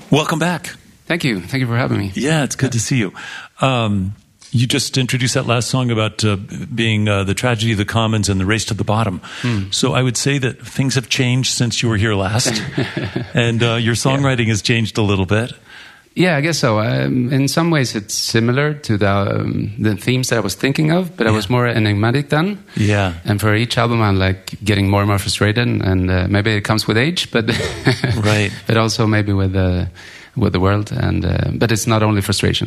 Welcome back. Thank you for having me. Yeah, it's good to see you. You just introduced that last song about being the tragedy of the commons and the race to the bottom. So I would say that things have changed since you were here last, and your songwriting has changed a little bit. Yeah, I guess so. In some ways, it's similar to the themes that I was thinking of, but I was more enigmatic then. Yeah. And for each album, I'm like getting more and more frustrated, and maybe it comes with age, but right. But also maybe with the world, and but it's not only frustration.